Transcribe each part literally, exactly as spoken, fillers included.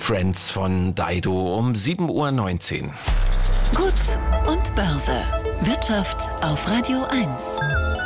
Friends von Dido um sieben Uhr neunzehn. Gut und Börse. Wirtschaft auf Radio eins.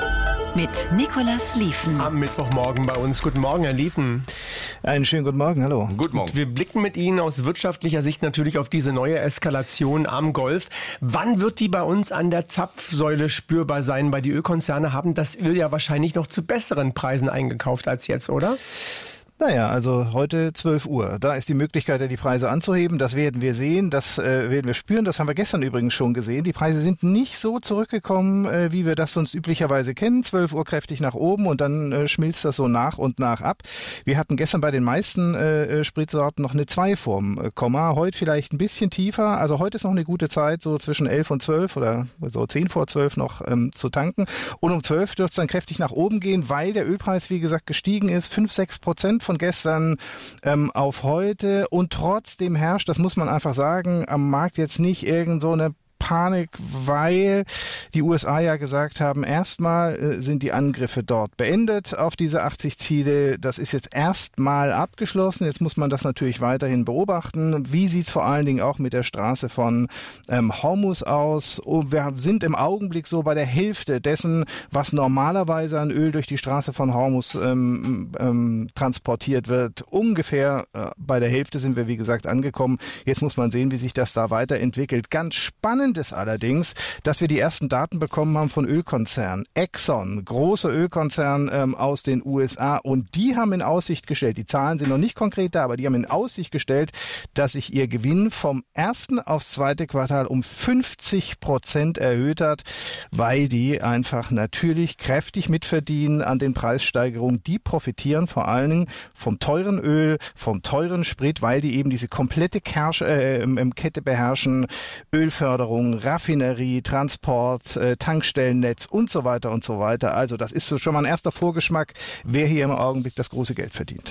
Mit Nicolas Lieven. Am Mittwochmorgen bei uns. Guten Morgen, Herr Lieven. Einen schönen guten Morgen, hallo. Guten Morgen. Und wir blicken mit Ihnen aus wirtschaftlicher Sicht natürlich auf diese neue Eskalation am Golf. Wann wird die bei uns an der Zapfsäule spürbar sein? Weil die Ölkonzerne haben das Öl ja wahrscheinlich noch zu besseren Preisen eingekauft als jetzt, oder? Naja, also heute zwölf Uhr. Da ist die Möglichkeit, die Preise anzuheben. Das werden wir sehen, das äh, werden wir spüren. Das haben wir gestern übrigens schon gesehen. Die Preise sind nicht so zurückgekommen, äh, wie wir das sonst üblicherweise kennen. zwölf Uhr kräftig nach oben und dann äh, schmilzt das so nach und nach ab. Wir hatten gestern bei den meisten äh, Spritsorten noch eine zwei vorm äh, Komma. Heute vielleicht ein bisschen tiefer. Also heute ist noch eine gute Zeit, so zwischen elf und zwölf oder so zehn vor zwölf noch ähm, zu tanken. Und um zwölf dürfte es dann kräftig nach oben gehen, weil der Ölpreis, wie gesagt, gestiegen ist. fünf, sechs Prozent von gestern ähm, auf heute, und trotzdem herrscht, das muss man einfach sagen, am Markt jetzt nicht irgend so eine Panik, weil die U S A ja gesagt haben, erstmal äh, sind die Angriffe dort beendet auf diese achtzig Ziele. Das ist jetzt erstmal abgeschlossen. Jetzt muss man das natürlich weiterhin beobachten. Wie sieht es vor allen Dingen auch mit der Straße von ähm, Hormuz aus? Und wir sind im Augenblick so bei der Hälfte dessen, was normalerweise an Öl durch die Straße von Hormuz ähm, ähm, transportiert wird. Ungefähr äh, bei der Hälfte sind wir, wie gesagt, angekommen. Jetzt muss man sehen, wie sich das da weiterentwickelt. Ganz spannend ist allerdings, dass wir die ersten Daten bekommen haben von Ölkonzernen. Exxon, großer Ölkonzern ähm, aus den U S A, und die haben in Aussicht gestellt, die Zahlen sind noch nicht konkret da, aber die haben in Aussicht gestellt, dass sich ihr Gewinn vom ersten aufs zweite Quartal um fünfzig Prozent erhöht hat, weil die einfach natürlich kräftig mitverdienen an den Preissteigerungen. Die profitieren vor allen Dingen vom teuren Öl, vom teuren Sprit, weil die eben diese komplette Kersch, äh, Kette beherrschen. Ölförderung, Raffinerie, Transport, äh, Tankstellennetz und so weiter und so weiter. Also das ist so schon mal ein erster Vorgeschmack, wer hier im Augenblick das große Geld verdient.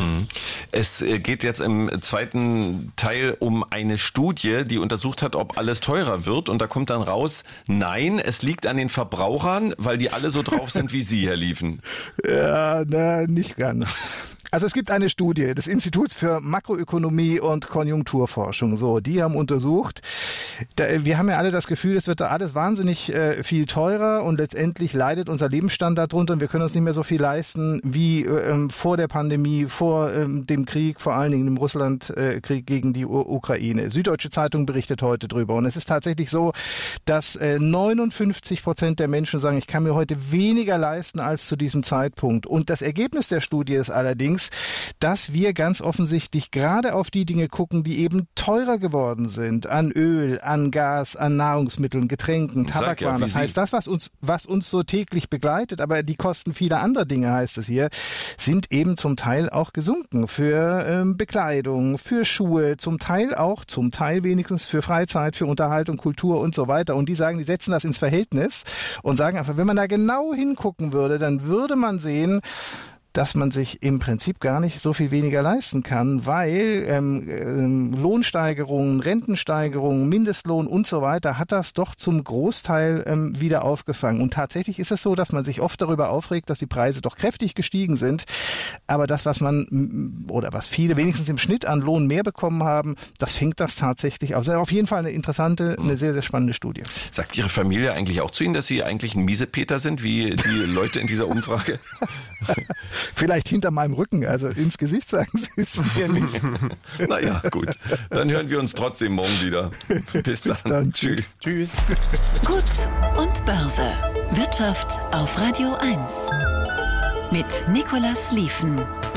Es geht jetzt im zweiten Teil um eine Studie, die untersucht hat, ob alles teurer wird. Und da kommt dann raus, nein, es liegt an den Verbrauchern, weil die alle so drauf sind wie Sie, Herr Lieven. Ja, na, nicht ganz. Also es gibt eine Studie des Instituts für Makroökonomie und Konjunkturforschung. So, die haben untersucht. Da, wir haben ja alle das Gefühl, es wird da alles wahnsinnig äh, viel teurer, und letztendlich leidet unser Lebensstandard drunter und wir können uns nicht mehr so viel leisten wie ähm, vor der Pandemie, vor ähm, dem Krieg, vor allen Dingen dem Russlandkrieg äh, gegen die U- Ukraine. Süddeutsche Zeitung berichtet heute drüber, und es ist tatsächlich so, dass äh, neunundfünfzig Prozent der Menschen sagen, ich kann mir heute weniger leisten als zu diesem Zeitpunkt. Und das Ergebnis der Studie ist allerdings, dass wir ganz offensichtlich gerade auf die Dinge gucken, die eben teurer geworden sind, an Öl, an Gas, an Nahrungsmitteln, Getränken, Tabakwaren. Ja, das heißt, das, was uns, was uns so täglich begleitet, aber die Kosten vieler anderer Dinge, heißt es hier, sind eben zum Teil auch gesunken für ähm, Bekleidung, für Schuhe, zum Teil auch, zum Teil wenigstens für Freizeit, für Unterhaltung, Kultur und so weiter. Und die sagen, die setzen das ins Verhältnis und sagen einfach, wenn man da genau hingucken würde, dann würde man sehen, dass man sich im Prinzip gar nicht so viel weniger leisten kann, weil ähm, ähm, Lohnsteigerungen, Rentensteigerungen, Mindestlohn und so weiter hat das doch zum Großteil ähm, wieder aufgefangen. Und tatsächlich ist es so, dass man sich oft darüber aufregt, dass die Preise doch kräftig gestiegen sind. Aber das, was man oder was viele wenigstens im Schnitt an Lohn mehr bekommen haben, das fängt das tatsächlich auf. Also auf jeden Fall eine interessante, eine sehr, sehr spannende Studie. Sagt Ihre Familie eigentlich auch zu Ihnen, dass Sie eigentlich ein Miesepeter sind, wie die Leute in dieser Umfrage? Vielleicht hinter meinem Rücken, also ins Gesicht sagen Sie es mir nicht. Naja, gut. Dann hören wir uns trotzdem morgen wieder. Bis dann. Bis dann. Tschüss. Tschüss. Gut und Börse. Wirtschaft auf Radio eins. Mit Nicolas Lieven.